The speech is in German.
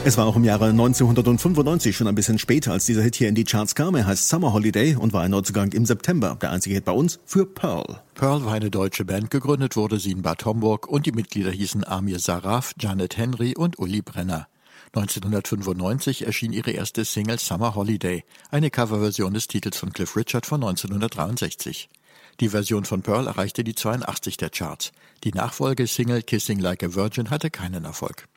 Es war auch im Jahre 1995, schon ein bisschen später, als dieser Hit hier in die Charts kam. Er heißt Summer Holiday und war ein Neuzugang im September. Der einzige Hit bei uns für Pearl. Pearl war eine deutsche Band, gegründet wurde sie in Bad Homburg und die Mitglieder hießen Amir Saraf, Janet Henry und Uli Brenner. 1995 erschien ihre erste Single Summer Holiday, eine Coverversion des Titels von Cliff Richard von 1963. Die Version von Pearl erreichte die 82 der Charts. Die Nachfolgesingle Kissing Like a Virgin hatte keinen Erfolg.